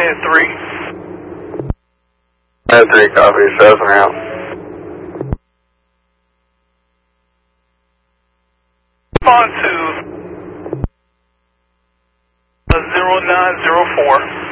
at 3. At 3, copy, 7 out. Respond to 0904.